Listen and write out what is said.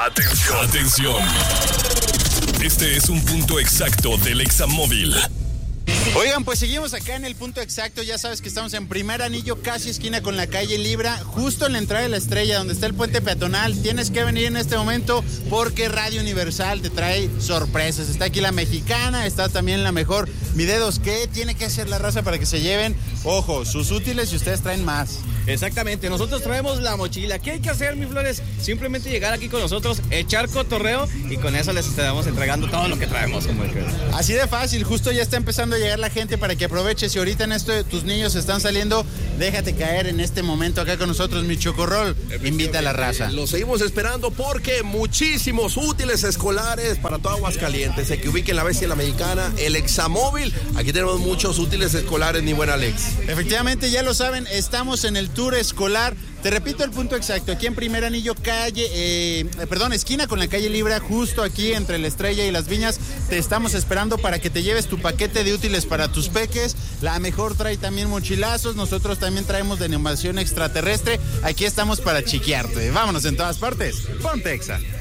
Atención. Atención. Este es un punto exacto del Examóvil. Oigan, pues seguimos acá en el punto exacto. Ya sabes que estamos en primer anillo, casi esquina con la calle Libra, justo en la entrada de la Estrella, donde está el puente peatonal. Tienes que venir en este momento porque Radio Universal te trae sorpresas. Está aquí la Mexicana, está también la mejor Mi Dedos. ¿Qué tiene que hacer la raza para que se lleven, ojo, sus útiles y ustedes traen más? Exactamente, nosotros traemos la mochila. ¿Qué hay que hacer, mi Flores? Simplemente llegar aquí con nosotros, echar cotorreo y con eso les estamos entregando todo lo que traemos. Así de fácil, justo ya está empezando a llegar la gente para que aproveches. Si ahorita en esto tus niños están saliendo, déjate caer en este momento acá con nosotros, mi Chocorrol. Invita a la raza. Lo seguimos esperando porque muchísimos útiles escolares para todo Aguascalientes. Se que ubiquen la bestia la Mexicana, el Examóvil. Aquí tenemos muchos útiles escolares, mi buen Alex. Efectivamente, ya lo saben, estamos en el tour escolar. Te repito el punto exacto, aquí en primer anillo, esquina con la calle Libra, justo aquí entre la Estrella y las Viñas. Te estamos esperando para que te lleves tu paquete de útiles para tus peques. La mejor trae también mochilazos, nosotros también traemos de animación extraterrestre. Aquí estamos para chiquearte. Vámonos en todas partes. Ponte Exa.